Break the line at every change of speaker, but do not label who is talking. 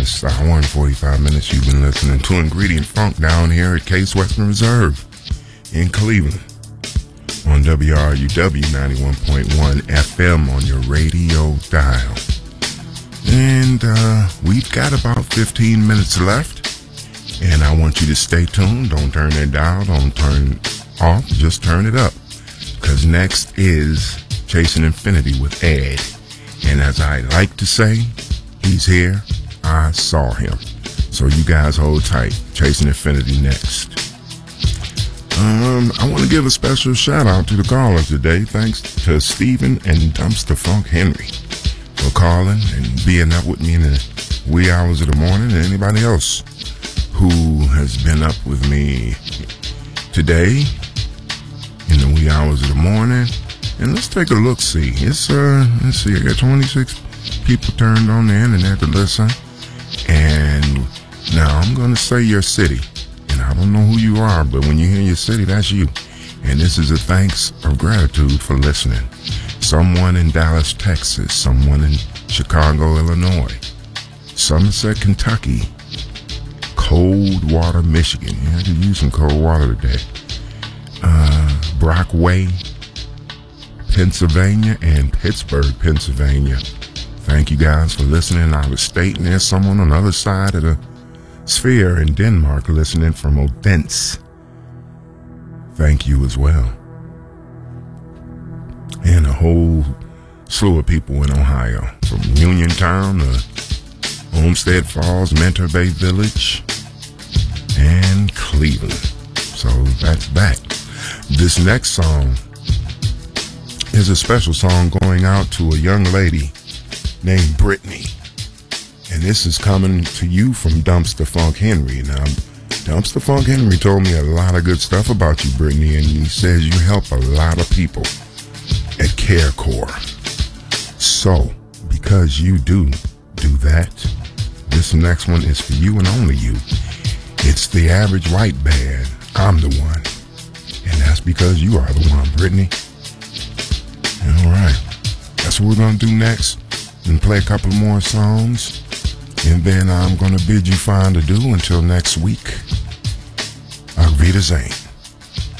last hour and 45 minutes you've been listening to Ingredient Funk down here at Case Western Reserve in Cleveland on WRUW 91.1 FM on your radio dial. And we've got about 15 minutes left, and I want you to stay tuned. Don't turn that dial, don't turn off, just turn it up, because next is Chasing Infinity with Ed. And as I like to say, he's here, I saw him. So you guys hold tight. Chasing Infinity next. I want to give a special shout out to the callers today. Thanks to Stephen and Dumpster Funk Henry for calling and being up with me in the wee hours of the morning, and anybody else who has been up with me today in the wee hours of the morning. And let's take a look-see. It's, let's see, I got 26 people turned on the internet to listen. And now I'm going to say your city. And I don't know who you are, but when you hear your city, that's you. And this is a thanks of gratitude for listening. Someone in Dallas, Texas. Someone in Chicago, Illinois. Somerset, Kentucky. Coldwater, Michigan. Yeah, I could use some cold water today. Brockway, Pennsylvania, and Pittsburgh, Pennsylvania. Thank you guys for listening out of state. And there's someone on the other side of the sphere in Denmark listening from Odense. Thank you as well. And a whole slew of people in Ohio, from Uniontown to Homestead Falls, Mentor Bay Village, and Cleveland. So that's that. This next song is a special song going out to a young lady named Brittany. And this is coming to you from Dumpster Funk Henry. Now, Dumpster Funk Henry told me a lot of good stuff about you, Brittany, and he says you help a lot of people at CareCorps. So, because you do that, this next one is for you and only you. It's the Average White Band, I'm the One. And that's because you are the one, Brittany. All right. That's what we're going to do next. And play a couple more songs. And then I'm going to bid you fine to do until next week. Auf Wiedersehen.